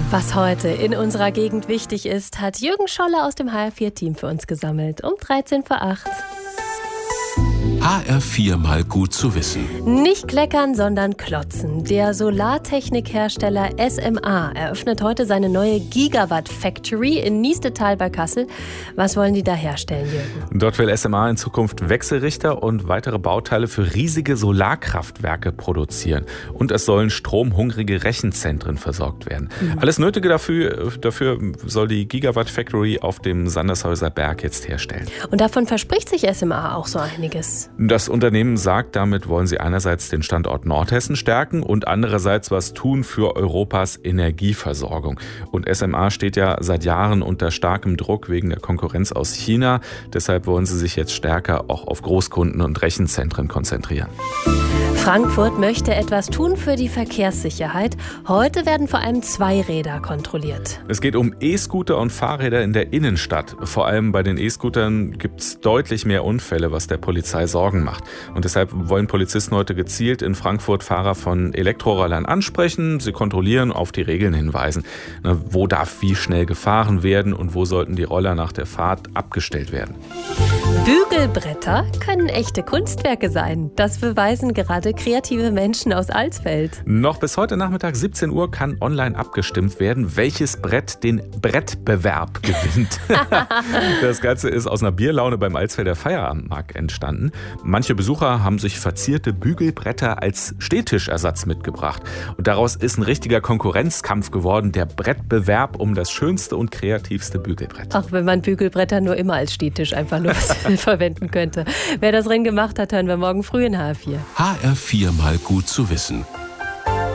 Was heute in unserer Gegend wichtig ist, hat Jürgen Scholle aus dem HR4-Team für uns gesammelt. Um 8:13. HR4 mal gut zu wissen. Nicht kleckern, sondern klotzen. Der Solartechnikhersteller SMA eröffnet heute seine neue Gigawatt Factory in Niestetal bei Kassel. Was wollen die da herstellen, Jürgen? Dort will SMA in Zukunft Wechselrichter und weitere Bauteile für riesige Solarkraftwerke produzieren. Und es sollen stromhungrige Rechenzentren versorgt werden. Alles Nötige dafür soll die Gigawatt Factory auf dem Sandershäuser Berg jetzt herstellen. Und davon verspricht sich SMA auch so einiges. Das Unternehmen sagt, damit wollen sie einerseits den Standort Nordhessen stärken und andererseits was tun für Europas Energieversorgung. Und SMA steht ja seit Jahren unter starkem Druck wegen der Konkurrenz aus China. Deshalb wollen sie sich jetzt stärker auch auf Großkunden und Rechenzentren konzentrieren. Frankfurt möchte etwas tun für die Verkehrssicherheit. Heute werden vor allem Zweiräder kontrolliert. Es geht um E-Scooter und Fahrräder in der Innenstadt. Vor allem bei den E-Scootern gibt es deutlich mehr Unfälle, was der Polizei Sorgen macht. Und deshalb wollen Polizisten heute gezielt in Frankfurt Fahrer von Elektrorollern ansprechen, sie kontrollieren, auf die Regeln hinweisen. Wo darf wie schnell gefahren werden und wo sollten die Roller nach der Fahrt abgestellt werden? Bügelbretter können echte Kunstwerke sein. Das beweisen gerade kreative Menschen aus Alsfeld. Noch bis heute Nachmittag 17 Uhr kann online abgestimmt werden, welches Brett den Brettbewerb gewinnt. Das Ganze ist aus einer Bierlaune beim Alsfelder Feierabendmarkt entstanden. Manche Besucher haben sich verzierte Bügelbretter als Stehtischersatz mitgebracht. Und daraus ist ein richtiger Konkurrenzkampf geworden, der Brettbewerb um das schönste und kreativste Bügelbrett. Auch wenn man Bügelbretter nur immer als Stehtisch einfach nur verwenden könnte. Wer das Rennen gemacht hat, hören wir morgen früh in HR4. HR4 mal gut zu wissen.